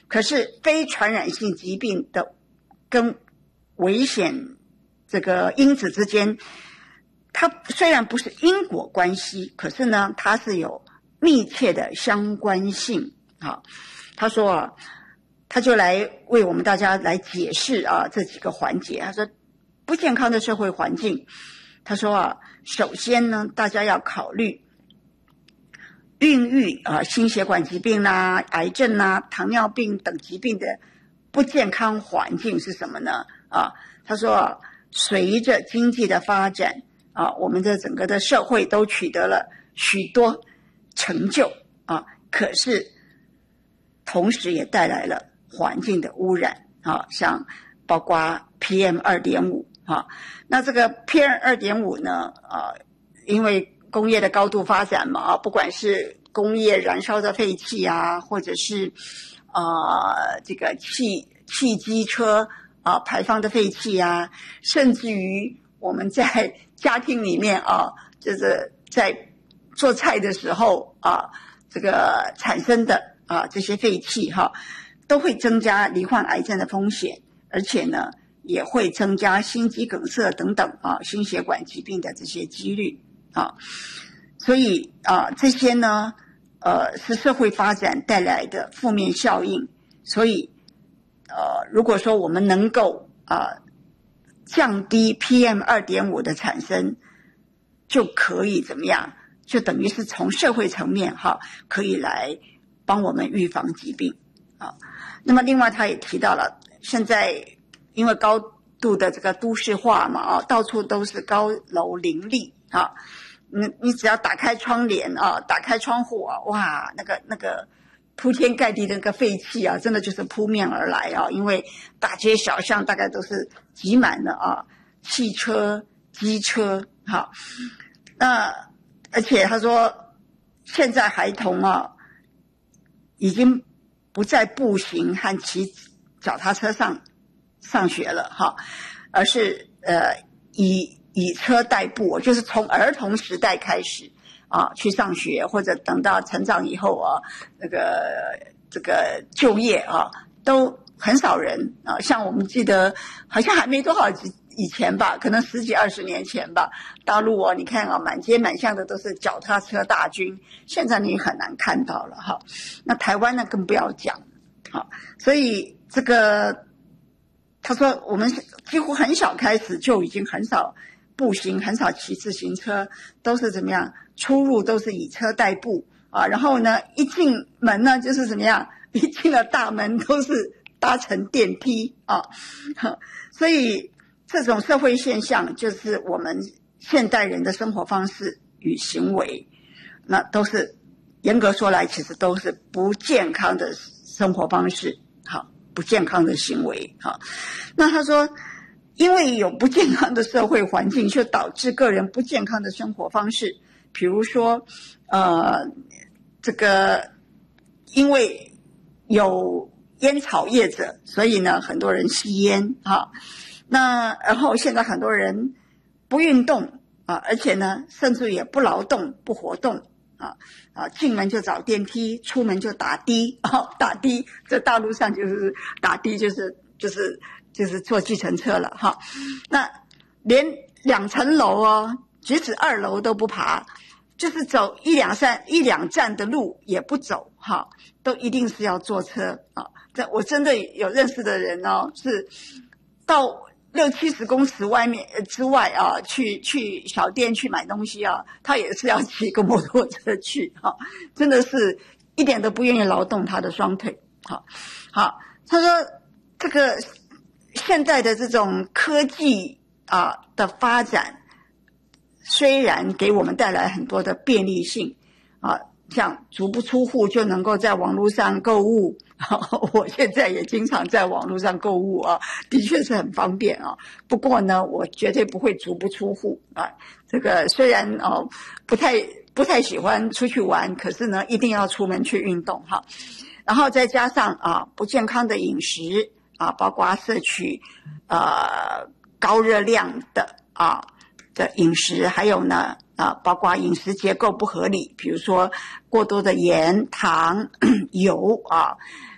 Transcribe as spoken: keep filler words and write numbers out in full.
可是非传染性疾病的跟危险这个因子之间，它虽然不是因果关系，可是呢它是有密切的相关性。好，他说啊，他就来为我们大家来解释啊这几个环节。他说不健康的社会环境，他说啊，首先呢大家要考虑孕育啊心血管疾病啦、癌症啦、糖尿病等疾病的不健康环境是什么呢？啊，他说啊，随着经济的发展啊，我们的整个的社会都取得了许多成就啊，可是同时也带来了环境的污染啊，像包括 P M 二点五 啊，那这个 P M 二点五 呢啊，因为工业的高度发展嘛啊，不管是工业燃烧的废气啊，或者是啊这个汽汽机车啊排放的废气啊，甚至于我们在家庭里面啊，就是在做菜的时候啊，这个产生的啊这些废气哈，都会增加罹患癌症的风险，而且呢也会增加心肌梗塞等等啊心血管疾病的这些几率啊。所以啊这些呢呃是社会发展带来的负面效应。所以呃如果说我们能够啊降低 P M 二点五 的产生，就可以怎么样？就等于是从社会层面哈，可以来帮我们预防疾病啊。那么另外他也提到了，现在因为高度的这个都市化嘛啊，到处都是高楼林立啊，你你只要打开窗帘啊，打开窗户啊，哇，那个那个铺天盖地的那个废气啊，真的就是扑面而来啊，因为大街小巷大概都是挤满了啊汽车、机车哈。那而且他说，现在孩童啊，已经不再步行和骑脚踏车上上学了哈，而是呃以以车代步，就是从儿童时代开始啊去上学，或者等到成长以后啊，那个这个就业啊，都很少人啊。像我们记得，好像还没多少以前吧，可能十几二十年前吧，大陆哦，你看啊，满街满巷的都是脚踏车大军，现在你很难看到了哈。那台湾呢，更不要讲，好，所以这个他说我们几乎很小开始就已经很少步行，很少骑自行车，都是怎么样，出入都是以车代步啊。然后呢，一进门呢就是怎么样，一进了大门都是搭乘电梯啊，所以这种社会现象就是我们现代人的生活方式与行为，那都是严格说来其实都是不健康的生活方式，好，不健康的行为，好。那他说因为有不健康的社会环境，就导致个人不健康的生活方式，比如说呃这个因为有烟草业者，所以呢很多人吸烟哈。那然后现在很多人不运动啊，而且呢甚至也不劳动不活动啊啊，进门就找电梯，出门就打的啊，打的在大陆上就是打的，就是就是就是坐计程车了哈。那连两层楼哦，即使二楼都不爬，就是走一两站一两站的路也不走哈，都一定是要坐车啊。这我真的有认识的人哦，是到六七十公尺外面之外啊，去去小店去买东西啊，他也是要骑个摩托车去啊，真的是一点都不愿意劳动他的双腿。好，好，他说这个现在的这种科技啊的发展，虽然给我们带来很多的便利性啊，像足不出户就能够在网络上购物。我现在也经常在网络上购物啊，的确是很方便啊。不过呢，我绝对不会足不出户啊。这个虽然哦不太不太喜欢出去玩，可是呢，一定要出门去运动哈。然后再加上啊不健康的饮食啊，包括摄取呃高热量的啊的饮食，还有呢啊包括饮食结构不合理，比如说过多的盐、糖、油啊。